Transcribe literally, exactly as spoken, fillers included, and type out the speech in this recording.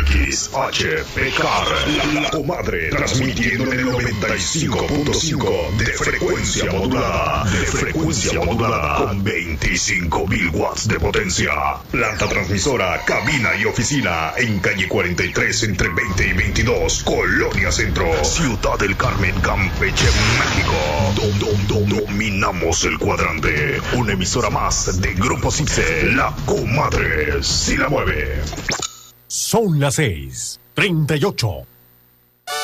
X H P K R, La Comadre, transmitiendo en el noventa y cinco punto cinco de frecuencia modulada, de frecuencia modulada, con veinticinco mil watts de potencia. Planta transmisora, cabina y oficina en calle cuarenta y tres entre veinte y veintidós, Colonia Centro, Ciudad del Carmen, Campeche, México. Dom, dom, dom, dominamos el cuadrante. Una emisora más de Grupo Cipse, La Comadre, si la mueve. Son las seis, treinta y ocho.